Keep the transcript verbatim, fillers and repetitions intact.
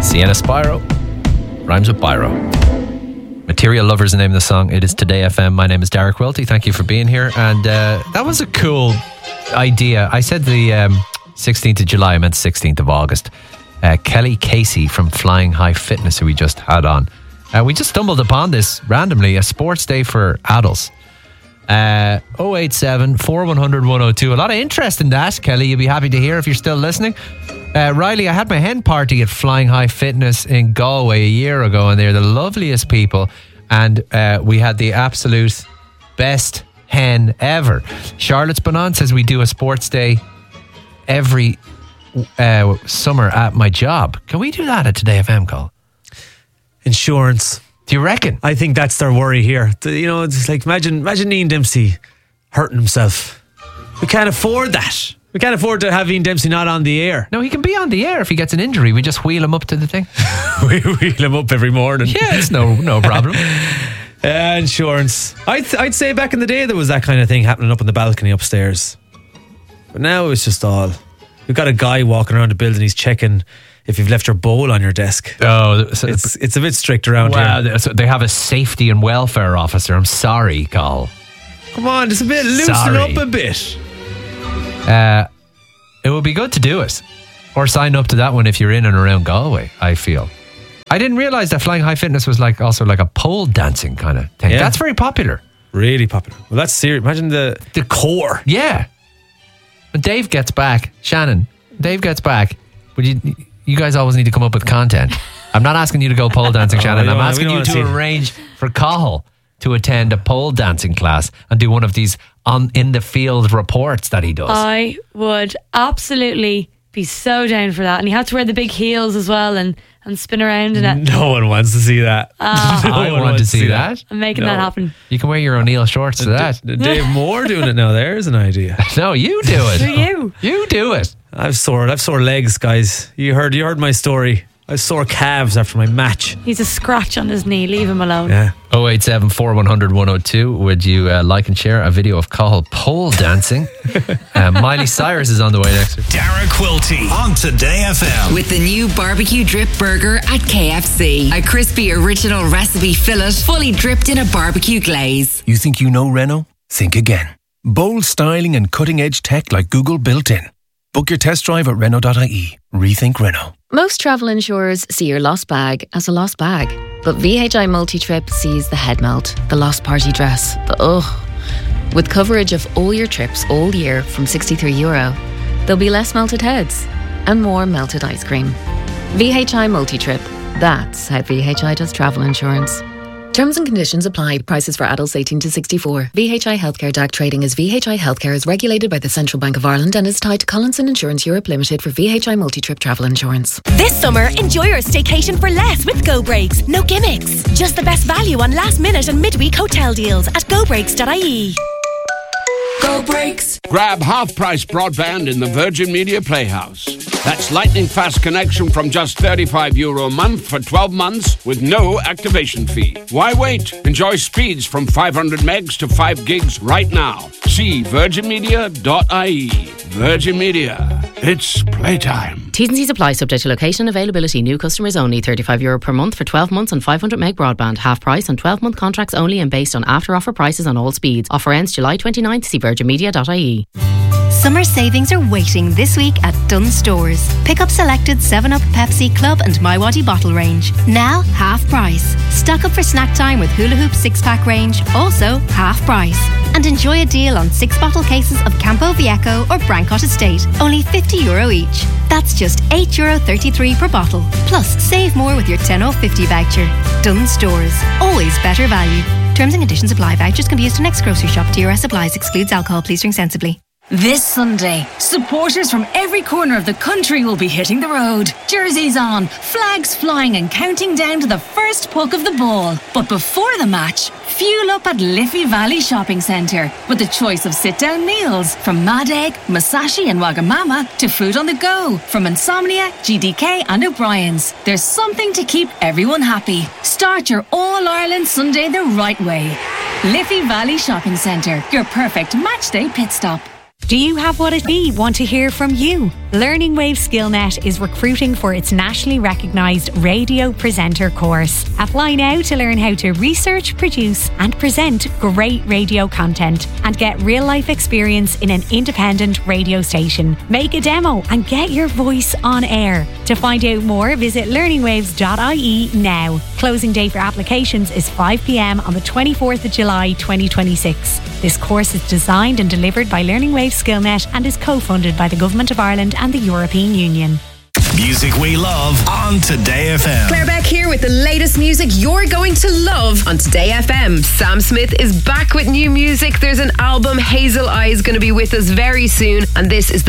Sienna Spyro rhymes with Byro. Material Lover is the name of the song. It is Today F M. My name is Derek Welty. Thank you for being here. And uh, that was a cool idea. I said the um, sixteenth of July. I meant sixteenth of August. Uh, Kelly Casey from Flying High Fitness, who we just had on. Uh, we just stumbled upon this randomly. A sports day for adults. Uh, oh eight seven, four one zero zero, one oh two. A lot of interest in that, Kelly. You'll be happy to hear if you're still listening. Uh, Riley, I had my hen party at Flying High Fitness in Galway a year ago, and they're the loveliest people. And uh, we had the absolute best hen ever. Charlotte's been on, says we do a sports day every uh, summer at my job. Can we do that at Today F M, Call? Insurance. Do you reckon? I think that's their worry here. You know, it's like imagine, imagine Ian Dempsey hurting himself. We can't afford that. We can't afford to have Ian Dempsey not on the air. No, he can be on the air if he gets an injury. We just wheel him up to the thing. We wheel him up every morning. Yeah, it's no no problem. uh, insurance. I'd, th- I'd say back in the day there was that kind of thing happening up on the balcony upstairs. But now it's just all... We've got a guy walking around the building. He's checking if you've left your bowl on your desk. Oh, so it's it's a bit strict around wow, here. Wow, so they have a safety and welfare officer. I'm sorry, Carl. Come on, just a bit. Loosen sorry. up a bit. Uh, it would be good to do it. Or sign up to that one if you're in and around Galway, I feel. I didn't realise that Flying High Fitness was like also like a pole dancing kind of thing. Yeah. That's very popular. Really popular. Well, that's serious. Imagine the, the core. Yeah. When Dave gets back, Shannon, Dave gets back, would you you guys always need to come up with content. I'm not asking you to go pole dancing, Shannon. I'm asking you to arrange for Cathal to attend a pole dancing class and do one of these on in the field reports that he does. I would absolutely be so down for that. And you have to wear the big heels as well and, and spin around in it. No one wants to see that. Uh, no I want to see that. that. I'm making no. that happen. You can wear your O'Neill shorts to that. D- Dave Moore doing it now. There's an idea. No, you do it. Do you? You do it. I've sore. I've sore legs, guys. You heard. You heard my story. I have sore calves after my match. He's a scratch on his knee. Leave him alone. Yeah. oh eight seven, four one zero zero, one oh two. Would you uh, like and share a video of Cathal pole dancing? uh, Miley Cyrus is on the way next. Derek Quilty on Today F M. With the new barbecue drip burger at K F C. A crispy original recipe fillet fully dripped in a barbecue glaze. You think you know Renault? Think again. Bold styling and cutting-edge tech like Google built in. Book your test drive at Renault dot I E. Rethink Renault. Most travel insurers see your lost bag as a lost bag. But V H I Multi-Trip sees the head melt, the lost party dress, the ugh. With coverage of all your trips all year from sixty-three euro, there'll be less melted heads and more melted ice cream. V H I Multi-Trip. That's how V H I does travel insurance. Terms and conditions apply. Prices for adults eighteen to sixty-four. V H I Healthcare D A C trading as V H I Healthcare is regulated by the Central Bank of Ireland and is tied to Collinson Insurance Europe Limited for V H I Multi-Trip travel insurance. This summer, enjoy your staycation for less with Go Breaks. No gimmicks. Just the best value on last minute and midweek hotel deals at go breaks dot I E. Go Breaks. Grab half-price broadband in the Virgin Media Playhouse. That's lightning fast connection from just thirty-five euro a month for twelve months with no activation fee. Why wait? Enjoy speeds from five hundred megs to five gigs right now. See virgin media dot I E. Virgin Media. It's playtime. T's and C's apply, subject to location availability. New customers only. thirty-five euro per month for twelve months on five hundred meg broadband. Half price on twelve month contracts only and based on after offer prices on all speeds. Offer ends July twenty-ninth. See virgin media dot I E. Summer savings are waiting this week at Dunnes Stores. Pick up selected seven up, Pepsi, Club and MiWadi bottle range. Now half price. Stock up for snack time with Hula Hoop six pack range. Also half price. And enjoy a deal on six bottle cases of Campo Viejo or Brancott Estate. Only fifty euro each. That's just eight euro thirty-three per bottle. Plus save more with your ten off fifty voucher. Dunnes Stores. Always better value. Terms and conditions apply. Vouchers can be used to next grocery shop. T R S applies. Excludes alcohol. Please drink sensibly. This Sunday, supporters from every corner of the country will be hitting the road. Jerseys on, flags flying and counting down to the first puck of the ball. But before the match, fuel up at Liffey Valley Shopping Centre with a choice of sit-down meals from Mad Egg, Masashi and Wagamama to food on the go from Insomnia, G D K and O'Brien's. There's something to keep everyone happy. Start your All-Ireland Sunday the right way. Liffey Valley Shopping Centre, your perfect matchday pit stop. Do you have what it be? Want to hear from you? Learning Wave SkillNet is recruiting for its nationally recognised radio presenter course. Apply now to learn how to research, produce and present great radio content and get real-life experience in an independent radio station. Make a demo and get your voice on air. To find out more, visit learning waves dot I E now. Closing date for applications is five p.m. on the twenty-fourth of July twenty twenty-six. This course is designed and delivered by Learning Wave SkillNet and is co-funded by the Government of Ireland and the European Union. Music we love on Today F M. Claire Beck here with the latest music you're going to love on Today F M. Sam Smith is back with new music. There's an album, Hazel Eyes, going to be with us very soon, and this is the